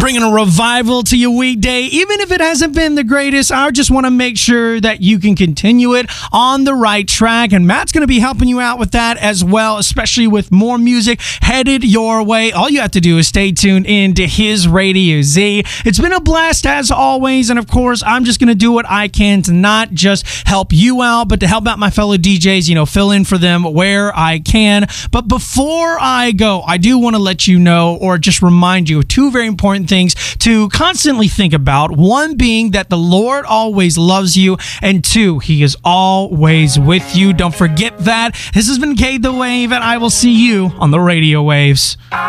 bringing a revival to your weekday. Even if it hasn't been the greatest, I just want to make sure that you can continue it on the right track. And Matt's going to be helping you out with that as well, especially with more music headed your way. All you have to do is stay tuned in to his Radio Z. It's been a blast as always. And of course, I'm just going to do what I can to not just help you out, but to help out my fellow DJs, fill in for them where I can. But before I go, I do want to let you know, or just remind you of two very important things to constantly think about. One being that the Lord always loves you, and two, He is always with you. Don't forget that. This has been Cade the Wave, and I will see you on the radio waves.